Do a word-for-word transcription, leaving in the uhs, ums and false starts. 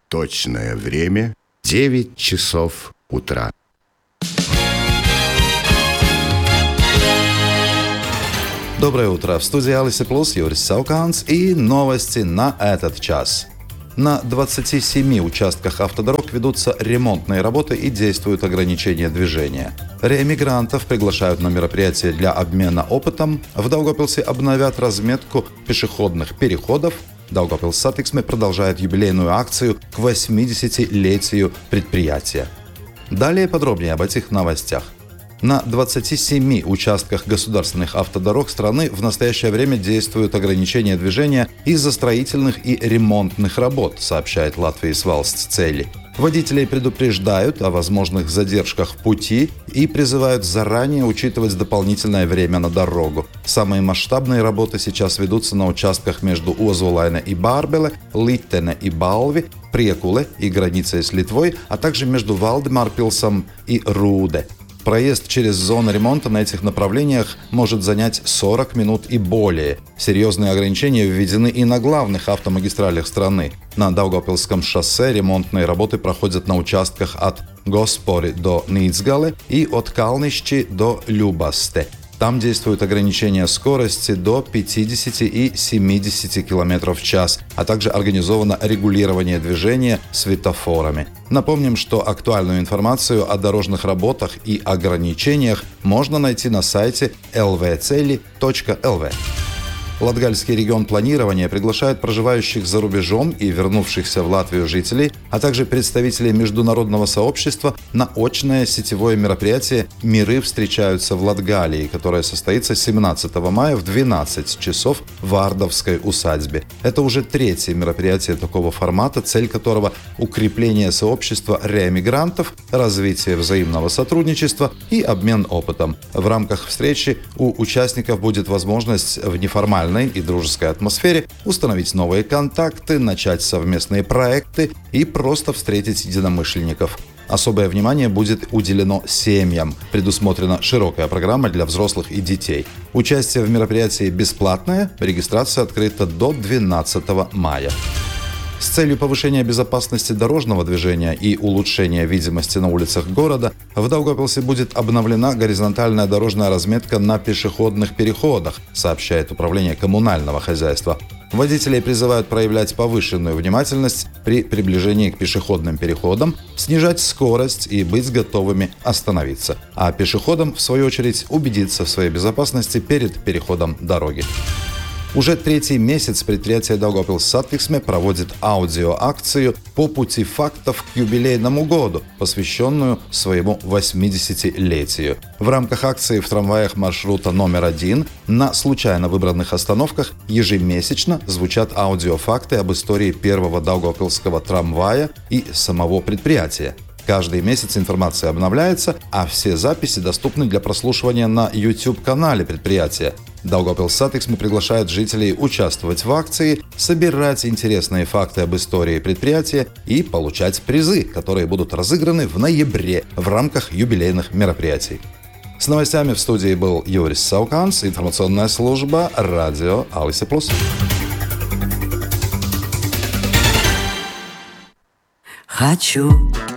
Точное время — девять часов утра. Доброе утро. В студии Алиса Плюс, Юрис Сауканс и новости на этот час. На двадцати семи участках автодорог ведутся ремонтные работы и действуют ограничения движения. Реэмигрантов приглашают на мероприятия для обмена опытом. В Даугавпилсе обновят разметку пешеходных переходов. Daugavpils Satiksme продолжает юбилейную акцию к восьмидесятилетию предприятия. Далее подробнее об этих новостях. На двадцати семи участках государственных автодорог страны в настоящее время действуют ограничения движения из-за строительных и ремонтных работ, сообщает Латвijas Valsts Ceļi. Водителей предупреждают о возможных задержках в пути и призывают заранее учитывать дополнительное время на дорогу. Самые масштабные работы сейчас ведутся на участках между Озолайне и Бārбele, Литтене и Балви, Приекуле и границей с Литвой, а также между Валдемарпилсом и Рūde. Проезд через зону ремонта на этих направлениях может занять сорок минут и более. Серьезные ограничения введены и на главных автомагистралях страны. На Daugavpilsском шоссе ремонтные работы проходят на участках от Госпори до Ницгале и от Калнищи до Любасте. Там действуют ограничения скорости до пятидесяти и семидесяти километров в час, а также организовано регулирование движения светофорами. Напомним, что актуальную информацию о дорожных работах и ограничениях можно найти на сайте эл ви цели точка эл ви. Латгальский регион планирования приглашает проживающих за рубежом и вернувшихся в Латвию жителей, а также представителей международного сообщества на очное сетевое мероприятие «Миры встречаются в Латгалии», которое состоится семнадцатого мая в двенадцать часов в Ардовской усадьбе. Это уже третье мероприятие такого формата, цель которого – укрепление сообщества реэмигрантов, развитие взаимного сотрудничества и обмен опытом. В рамках встречи у участников будет возможность в неформальном и дружеской атмосфере установить новые контакты, начать совместные проекты и просто встретить единомышленников. Особое внимание будет уделено семьям. Предусмотрена широкая программа для взрослых и детей. Участие в мероприятии бесплатное, регистрация открыта до двенадцатого мая. С целью повышения безопасности дорожного движения и улучшения видимости на улицах города в Даугавпилсе будет обновлена горизонтальная дорожная разметка на пешеходных переходах, сообщает Управление коммунального хозяйства. Водителей призывают проявлять повышенную внимательность при приближении к пешеходным переходам, снижать скорость и быть готовыми остановиться. А пешеходам, в свою очередь, убедиться в своей безопасности перед переходом дороги. Уже третий месяц предприятие Daugavpils Satiksme проводит аудиоакцию по пути фактов к юбилейному году, посвященную своему восьмидесятилетию. В рамках акции в трамваях маршрута номер один на случайно выбранных остановках ежемесячно звучат аудиофакты об истории первого даугавпилсского трамвая и самого предприятия. Каждый месяц информация обновляется, а все записи доступны для прослушивания на YouTube-канале предприятия. Daugavpils Satiksme приглашает жителей участвовать в акции, собирать интересные факты об истории предприятия и получать призы, которые будут разыграны в ноябре в рамках юбилейных мероприятий. С новостями в студии был Юрис Сауканс, информационная служба радио Алиса Плюс. Хочу